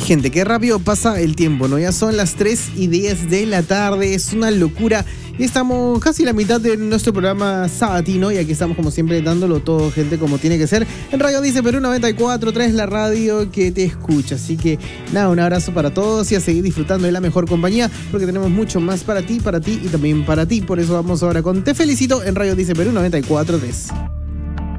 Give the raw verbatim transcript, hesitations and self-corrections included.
Gente, qué rápido pasa el tiempo, ¿no? Ya son las tres y diez de la tarde, es una locura. Y estamos casi a la mitad de nuestro programa sabatino y aquí estamos como siempre dándolo todo, gente, como tiene que ser. En Radio Dice Perú noventa y cuatro punto tres, la radio que te escucha. Así que nada, un abrazo para todos y a seguir disfrutando de la mejor compañía porque tenemos mucho más para ti, para ti y también para ti. Por eso vamos ahora con Te Felicito en Radio Dice Perú noventa y cuatro punto tres.